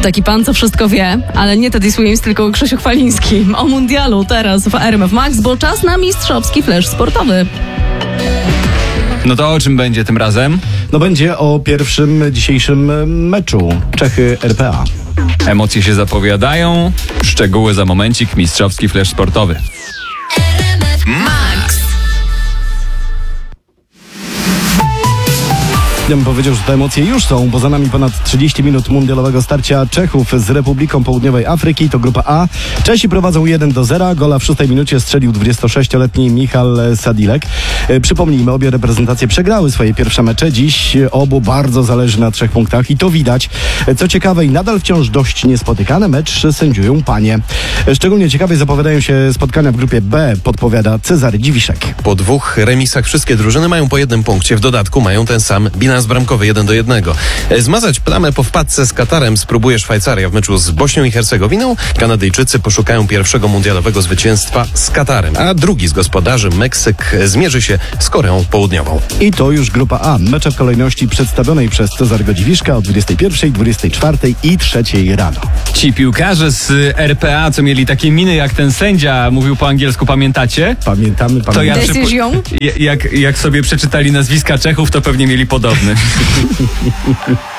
Taki pan, co wszystko wie, ale nie Teddy Swims, tylko Krzysiu Chwaliński. O mundialu teraz w RMF Max, bo czas na mistrzowski flash sportowy. No to o czym będzie tym razem? No będzie o pierwszym dzisiejszym meczu Czechy-RPA. Emocje się zapowiadają, szczegóły za momencik, mistrzowski flash sportowy. Max. Ja bym powiedział, że te emocje już są, bo za nami ponad 30 minut mundialowego starcia Czechów z Republiką Południowej Afryki. To grupa A. Czesi prowadzą 1-0. Gola w 6 minucie strzelił 26-letni Michal Sadilek. Przypomnijmy, obie reprezentacje przegrały swoje pierwsze mecze. Dziś obu bardzo zależy na 3 punktach i to widać. Co ciekawe i nadal wciąż dość niespotykany mecz sędziują panie. Szczególnie ciekawie zapowiadają się spotkania w grupie B, podpowiada Cezary Dziwiszek. Po 2 remisach wszystkie drużyny mają po 1 punkcie. W dodatku mają ten sam bilans bramkowy 1-1. Zmazać plamę po wpadce z Katarem spróbuje Szwajcaria w meczu z Bośnią i Hercegowiną. Kanadyjczycy poszukają pierwszego mundialowego zwycięstwa z Katarem, a drugi z gospodarzy, Meksyk, zmierzy się z Koreą Południową. I to już grupa A. Mecze w kolejności przedstawionej przez Cezarego Dziwiszka o 21, 24 i 3 rano. Ci piłkarze z RPA, co mieli takie miny jak ten sędzia, mówił po angielsku, pamiętacie? Pamiętamy. To ja Decision. jak sobie przeczytali nazwiska Czechów, to pewnie mieli podobny.